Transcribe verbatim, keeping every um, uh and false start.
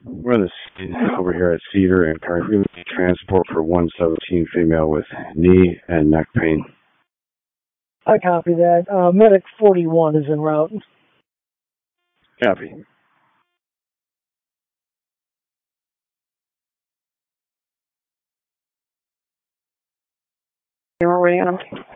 We're on the scene over here at Cedar and currently transport for one seventeen female with knee and neck pain. I copy that. Uh, Medic forty-one is en route. Copy. You were waiting on him.